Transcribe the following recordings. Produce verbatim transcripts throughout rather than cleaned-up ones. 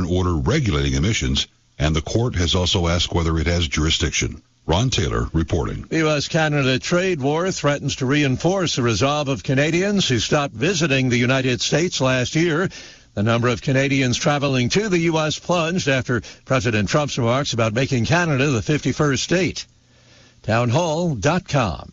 order regulating emissions, and the court has also asked whether it has jurisdiction. Ron Taylor reporting. The U S Canada trade war threatens to reinforce the resolve of Canadians who stopped visiting the United States last year. The number of Canadians traveling to the U S plunged after President Trump's remarks about making Canada the fifty-first state. townhall dot com.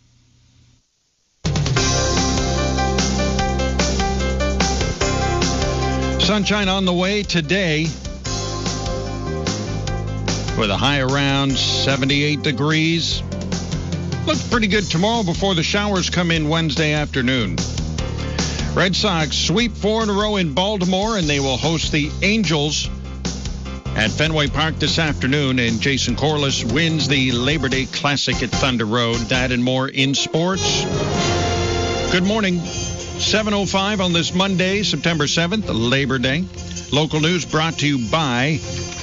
Sunshine on the way today with a high around seventy-eight degrees. Looks pretty good tomorrow before the showers come in Wednesday afternoon. Red Sox sweep four in a row in Baltimore, and they will host the Angels at Fenway Park this afternoon. And Jason Corliss wins the Labor Day Classic at Thunder Road. That and more in sports. Good morning. seven oh five on this Monday, September seventh, Labor Day. Local news brought to you by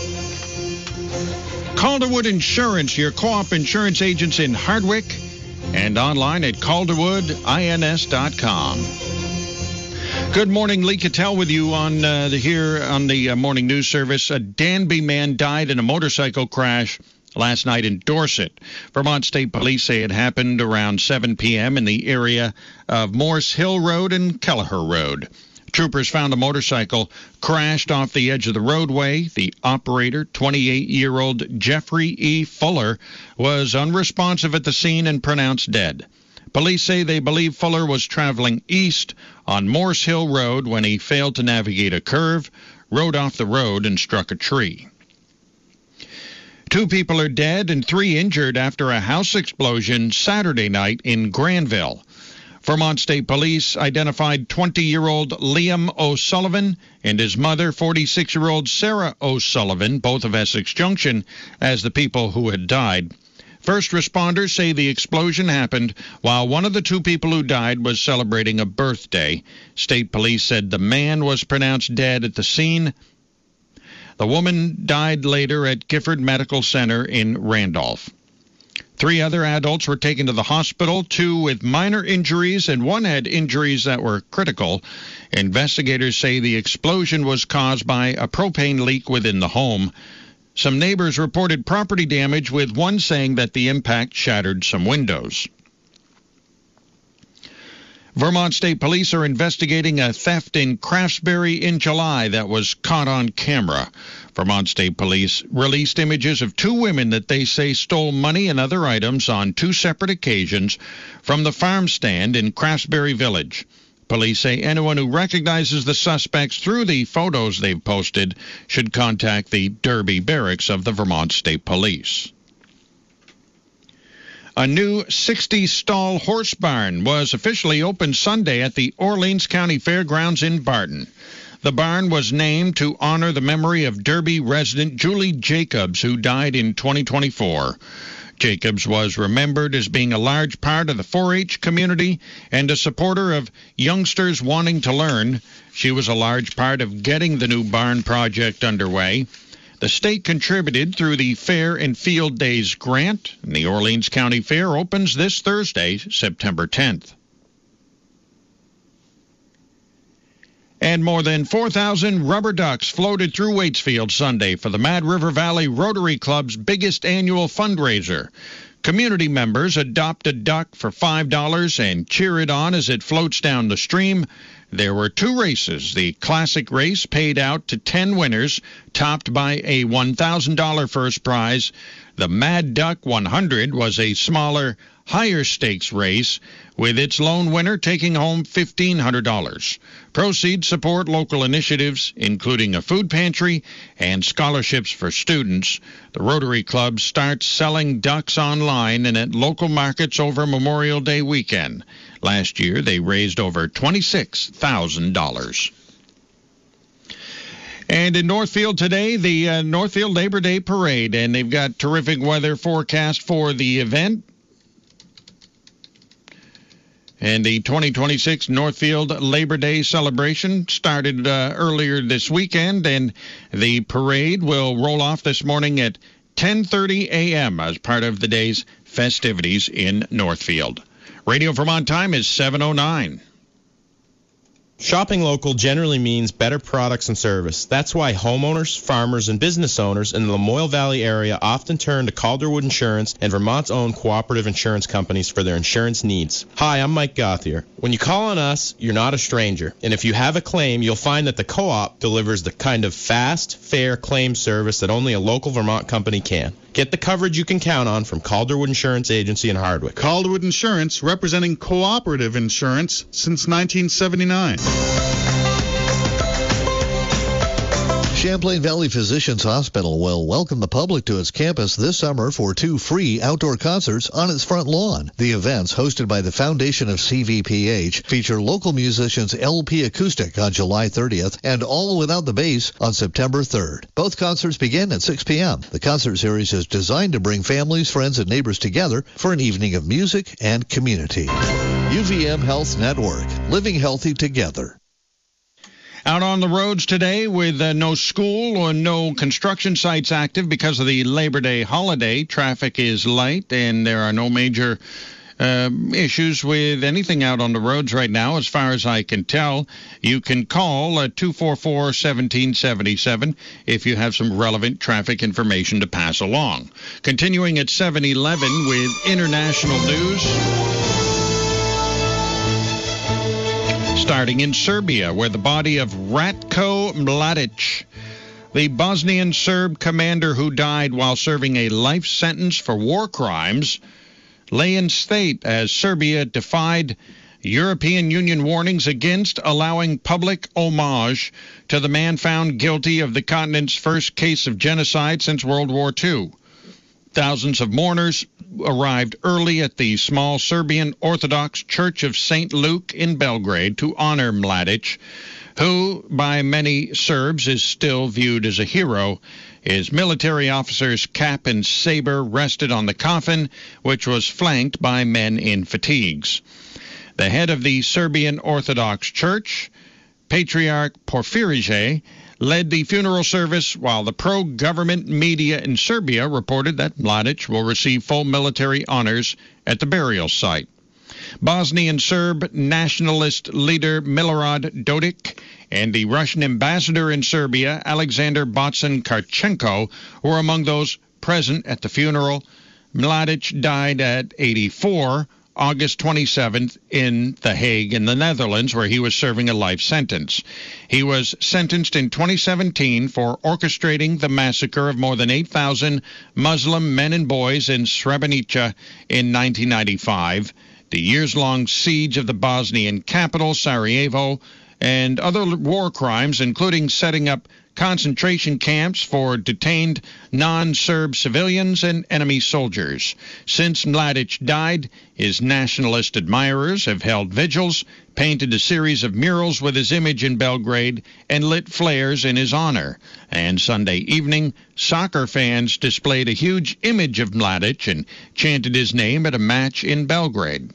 Calderwood Insurance, your co-op insurance agents in Hardwick, and online at calderwood ins dot com. Good morning, Lee Cattell with you on uh, the here on the uh, morning news service. A Danby man died in a motorcycle crash last night in Dorset. Vermont State Police say it happened around seven p.m. in the area of Morse Hill Road and Kelleher Road. Troopers found a motorcycle crashed off the edge of the roadway. The operator, twenty-eight-year-old Jeffrey E. Fuller, was unresponsive at the scene and pronounced dead. Police say they believe Fuller was traveling east on Morse Hill Road when he failed to navigate a curve, rode off the road, and struck a tree. Two people are dead and three injured after a house explosion Saturday night in Granville. Vermont State Police identified twenty-year-old Liam O'Sullivan and his mother, forty-six-year-old Sarah O'Sullivan, both of Essex Junction, as the people who had died. First responders say the explosion happened while one of the two people who died was celebrating a birthday. State Police said the man was pronounced dead at the scene. The woman died later at Gifford Medical Center in Randolph. Three other adults were taken to the hospital, two with minor injuries, and one had injuries that were critical. Investigators say the explosion was caused by a propane leak within the home. Some neighbors reported property damage, with one saying that the impact shattered some windows. Vermont State Police are investigating a theft in Craftsbury in July that was caught on camera. Vermont State Police released images of two women that they say stole money and other items on two separate occasions from the farm stand in Craftsbury Village. Police say anyone who recognizes the suspects through the photos they've posted should contact the Derby Barracks of the Vermont State Police. A new sixty-stall horse barn was officially opened Sunday at the Orleans County Fairgrounds in Barton. The barn was named to honor the memory of Derby resident Julie Jacobs, who died in twenty twenty-four. Jacobs was remembered as being a large part of the four H community and a supporter of youngsters wanting to learn. She was a large part of getting the new barn project underway. The state contributed through the Fair and Field Days grant, and the Orleans County Fair opens this Thursday, September tenth. And more than four thousand rubber ducks floated through Waitsfield Sunday for the Mad River Valley Rotary Club's biggest annual fundraiser. Community members adopt a duck for five dollars and cheer it on as it floats down the stream. There were two races. The classic race paid out to ten winners, topped by a one thousand dollars first prize. The Mad Duck one hundred was a smaller, higher stakes race, with its lone winner taking home fifteen hundred dollars. Proceeds support local initiatives, including a food pantry and scholarships for students. The Rotary Club starts selling ducks online and at local markets over Memorial Day weekend. Last year, they raised over twenty-six thousand dollars. And in Northfield today, the uh, Northfield Labor Day Parade, and they've got terrific weather forecast for the event. And the twenty twenty-six Northfield Labor Day celebration started uh, earlier this weekend, and the parade will roll off this morning at ten thirty a.m. as part of the day's festivities in Northfield. Radio Vermont time is seven oh nine. Shopping local generally means better products and service. That's why homeowners, farmers, and business owners in the Lamoille Valley area often turn to Calderwood Insurance and Vermont's own cooperative insurance companies for their insurance needs. Hi, I'm Mike Gothier. When you call on us, you're not a stranger. And if you have a claim, you'll find that the co-op delivers the kind of fast, fair claim service that only a local Vermont company can. Get the coverage you can count on from Calderwood Insurance Agency in Hardwick. Calderwood Insurance, representing cooperative insurance since nineteen seventy-nine. Champlain Valley Physicians Hospital will welcome the public to its campus this summer for two free outdoor concerts on its front lawn. The events, hosted by the Foundation of C V P H, feature local musicians L P Acoustic on July thirtieth and All Without the Bass on September third. Both concerts begin at six p.m. The concert series is designed to bring families, friends, and neighbors together for an evening of music and community. U V M Health Network, living healthy together. Out on the roads today with uh, no school or no construction sites active because of the Labor Day holiday. Traffic is light, and there are no major uh, issues with anything out on the roads right now, as far as I can tell. You can call uh, two four four, one seven seven seven if you have some relevant traffic information to pass along. Continuing at seven eleven with international news. Starting in Serbia, where the body of Ratko Mladic, the Bosnian Serb commander who died while serving a life sentence for war crimes, lay in state as Serbia defied European Union warnings against allowing public homage to the man found guilty of the continent's first case of genocide since World War Two. Thousands of mourners arrived early at the small Serbian Orthodox Church of Saint Luke in Belgrade to honor Mladic, who by many Serbs is still viewed as a hero. His military officer's cap and saber rested on the coffin, which was flanked by men in fatigues. The head of the Serbian Orthodox Church, Patriarch Porphyriy, led the funeral service, while the pro-government media in Serbia reported that Mladic will receive full military honors at the burial site. Bosnian Serb nationalist leader Milorad Dodik and the Russian ambassador in Serbia, Alexander Botsin Karchenko, were among those present at the funeral. Mladic died at eighty-four, August twenty-seventh, in The Hague in the Netherlands, where he was serving a life sentence. He was sentenced in twenty seventeen for orchestrating the massacre of more than eight thousand Muslim men and boys in Srebrenica in nineteen ninety-five, the years-long siege of the Bosnian capital, Sarajevo, and other war crimes, including setting up concentration camps for detained non-Serb civilians and enemy soldiers. Since Mladic died, his nationalist admirers have held vigils, painted a series of murals with his image in Belgrade, and lit flares in his honor. And Sunday evening, soccer fans displayed a huge image of Mladic and chanted his name at a match in Belgrade.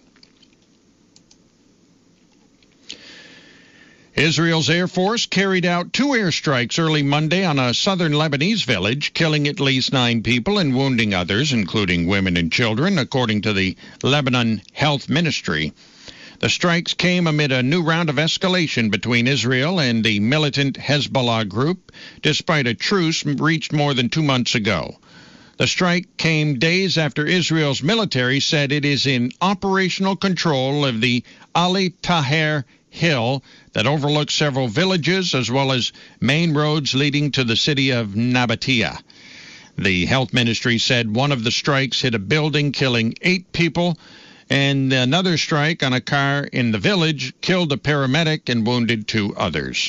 Israel's Air Force carried out two airstrikes early Monday on a southern Lebanese village, killing at least nine people and wounding others, including women and children, according to the Lebanon Health Ministry. The strikes came amid a new round of escalation between Israel and the militant Hezbollah group, despite a truce reached more than two months ago. The strike came days after Israel's military said it is in operational control of the Ali Taher hill that overlooks several villages as well as main roads leading to the city of Nabatea. The health ministry said one of the strikes hit a building, killing eight people, and another strike on a car in the village killed a paramedic and wounded two others.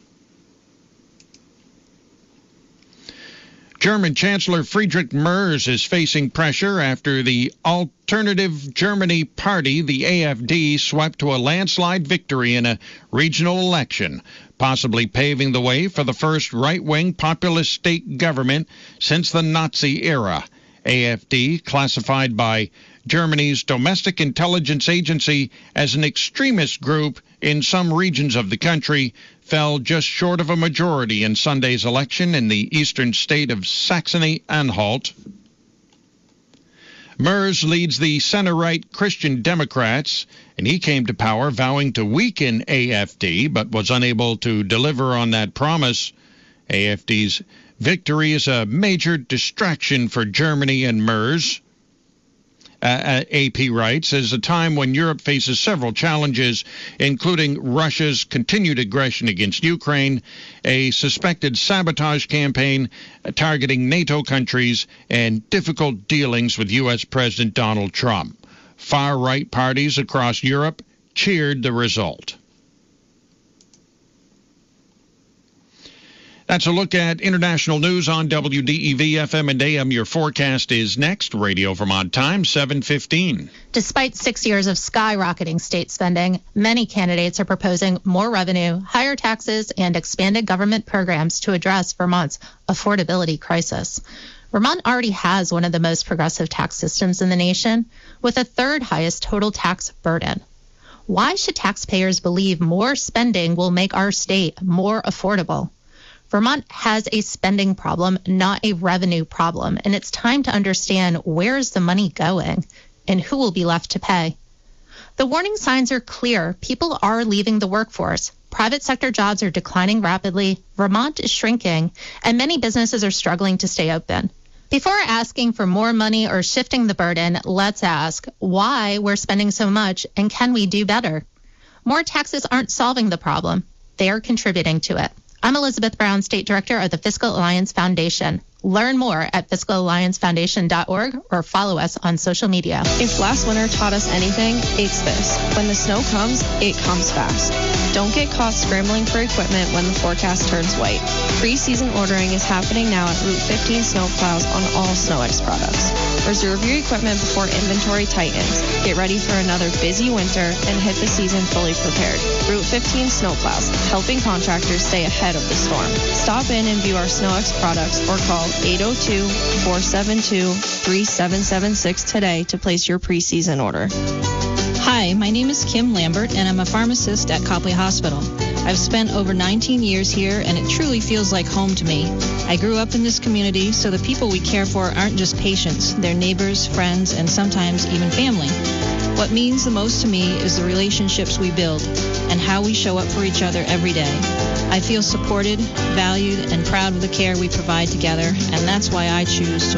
German Chancellor Friedrich Merz is facing pressure after the Alternative Germany Party, the A F D, swept to a landslide victory in a regional election, possibly paving the way for the first right-wing populist state government since the Nazi era. A F D, classified by Germany's domestic intelligence agency as an extremist group in some regions of the country, fell just short of a majority in Sunday's election in the eastern state of Saxony-Anhalt. Merz leads the center-right Christian Democrats and he came to power vowing to weaken A F D, but was unable to deliver on that promise. A F D's victory is a major distraction for Germany and MERS. Uh, A P writes, as a time when Europe faces several challenges, including Russia's continued aggression against Ukraine, a suspected sabotage campaign targeting NATO countries, and difficult dealings with U S President Donald Trump. Far-right parties across Europe cheered the result. That's a look at international news on W D E V F M and A M. Your forecast is next. Radio Vermont time, seven fifteen. Despite six years of skyrocketing state spending, many candidates are proposing more revenue, higher taxes, and expanded government programs to address Vermont's affordability crisis. Vermont already has one of the most progressive tax systems in the nation, with a third highest total tax burden. Why should taxpayers believe more spending will make our state more affordable? Vermont has a spending problem, not a revenue problem, and it's time to understand where is the money going and who will be left to pay. The warning signs are clear. People are leaving the workforce. Private sector jobs are declining rapidly. Vermont is shrinking, and many businesses are struggling to stay open. Before asking for more money or shifting the burden, let's ask why we're spending so much and can we do better? More taxes aren't solving the problem. They are contributing to it. I'm Elizabeth Brown, State Director of the Fiscal Alliance Foundation. Learn more at fiscal alliance foundation dot org or follow us on social media. If last winter taught us anything, it's this. When the snow comes, it comes fast. Don't get caught scrambling for equipment when the forecast turns white. Pre-season ordering is happening now at Route fifteen Snowplows on all SnowX products. Reserve your equipment before inventory tightens. Get ready for another busy winter and hit the season fully prepared. Route fifteen Snowplows, helping contractors stay ahead of the storm. Stop in and view our SnowX products or call eight oh two, four seven two, three seven seven six today to place your preseason order. Hi, my name is Kim Lambert, and I'm a pharmacist at Copley Hospital. I've spent over nineteen years here, and it truly feels like home to me. I grew up in this community, so the people we care for aren't just patients. They're neighbors, friends, and sometimes even family. What means the most to me is the relationships we build and how we show up for each other every day. I feel supported, valued, and proud of the care we provide together, and that's why I choose to